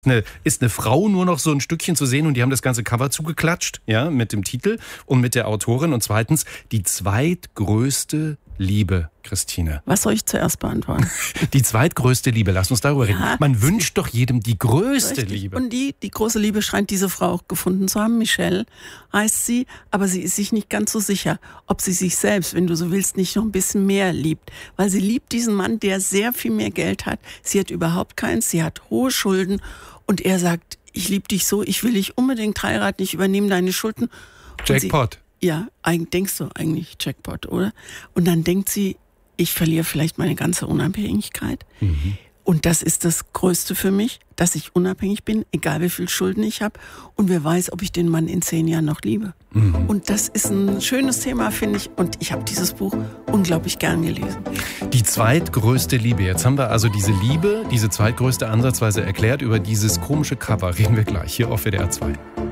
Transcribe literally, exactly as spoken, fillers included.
Eine, ist eine Frau nur noch so ein Stückchen zu sehen und die haben das ganze Cover zugeklatscht, ja, mit dem Titel und mit der Autorin. Und zweitens, die zweitgrößte Liebe, Christine. Was soll ich zuerst beantworten? Die zweitgrößte Liebe, lass uns darüber reden. Ja, Man wünscht doch jedem die größte richtig. Liebe. Und die, die große Liebe scheint diese Frau auch gefunden zu haben. Michelle heißt sie, aber sie ist sich nicht ganz so sicher, ob sie sich selbst, wenn du so willst, nicht noch ein bisschen mehr liebt. Weil sie liebt diesen Mann, der sehr viel mehr Geld hat. Sie hat überhaupt keins, sie hat hohe Schulden. Und er sagt, ich liebe dich so, ich will dich unbedingt heiraten, ich übernehme deine Schulden. Und Jackpot. Sie, ja, denkst du eigentlich Jackpot, oder? Und dann denkt sie, ich verliere vielleicht meine ganze Unabhängigkeit. Mhm. Und das ist das Größte für mich, dass ich unabhängig bin, egal wie viel Schulden ich habe. Und wer weiß, ob ich den Mann in zehn Jahren noch liebe. Mhm. Und das ist ein schönes Thema, finde ich. Und ich habe dieses Buch unglaublich gern gelesen. Die zweitgrößte Liebe. Jetzt haben wir also diese Liebe, diese zweitgrößte ansatzweise erklärt. Über dieses komische Cover reden wir gleich hier auf W D R zwei.